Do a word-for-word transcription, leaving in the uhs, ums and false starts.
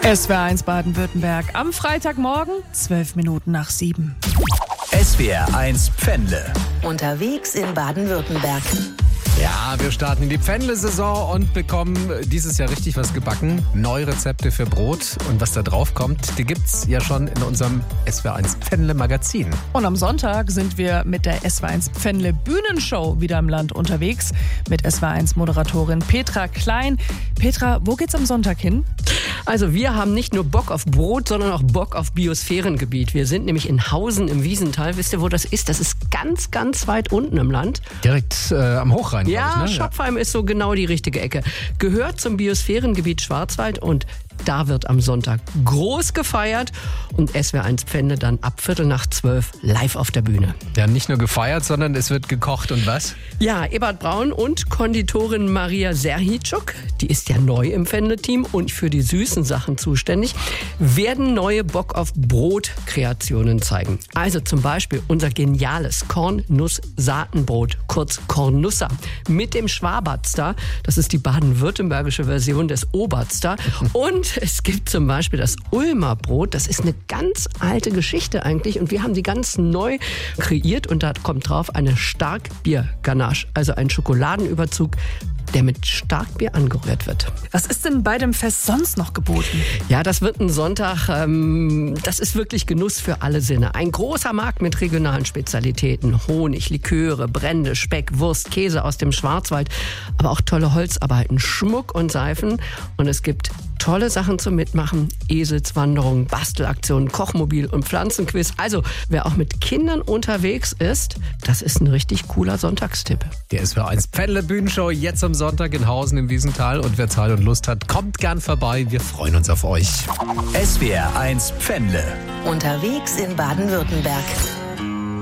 S W R eins Baden-Württemberg am Freitagmorgen, zwölf Minuten nach sieben. S W R eins Pfändle. Unterwegs in Baden-Württemberg. Ja, wir starten in die Pfändle-Saison und bekommen dieses Jahr richtig was gebacken. Neue Rezepte für Brot und was da drauf kommt, die gibt's ja schon in unserem S W R eins Pfändle-Magazin. Und am Sonntag sind wir mit der S W R eins Pfändle Bühnenshow wieder im Land unterwegs mit S W R eins Moderatorin Petra Klein. Petra, wo geht's am Sonntag hin? Also wir haben nicht nur Bock auf Brot, sondern auch Bock auf Biosphärengebiet. Wir sind nämlich in Hausen im Wiesental. Wisst ihr, wo das ist? Das ist ganz, ganz weit unten im Land. Direkt äh, am Hochrhein, Ja, glaube ich, ne? Schopfheim ist so genau die richtige Ecke. Gehört zum Biosphärengebiet Schwarzwald und da wird am Sonntag groß gefeiert und S W R eins Pfändle dann ab Viertel nach zwölf live auf der Bühne. Ja, nicht nur gefeiert, sondern es wird gekocht und was? Ja, Ebert Braun und Konditorin Maria Serhitschuk, die ist ja neu im Pfändle-Team und für die süßen Sachen zuständig, werden neue Bock auf Brot-Kreationen zeigen. Also zum Beispiel unser geniales Korn-Nuss-Saatenbrot, kurz Kornusser, mit dem Schwabatzter. Das ist die baden-württembergische Version des Oberster. Und es gibt zum Beispiel das Ulmer Brot. Das ist eine ganz alte Geschichte eigentlich. Und wir haben die ganz neu kreiert. Und da kommt drauf eine Starkbier-Ganache, also ein Schokoladenüberzug, der mit Starkbier angerührt wird. Was ist denn bei dem Fest sonst noch geboten? Ja, das wird ein Sonntag, ähm, das ist wirklich Genuss für alle Sinne. Ein großer Markt mit regionalen Spezialitäten. Honig, Liköre, Brände, Speck, Wurst, Käse aus dem Schwarzwald. Aber auch tolle Holzarbeiten, Schmuck und Seifen. Und es gibt tolle Sachen zum Mitmachen. Eselswanderungen, Bastelaktionen, Kochmobil und Pflanzenquiz. Also, wer auch mit Kindern unterwegs ist, das ist ein richtig cooler Sonntagstipp. Die S W R eins Pfändle Bühnenshow jetzt am Sonntag in Hausen im Wiesental. Und wer Zeit und Lust hat, kommt gern vorbei. Wir freuen uns auf euch. S W R eins Pfändle. Unterwegs in Baden-Württemberg.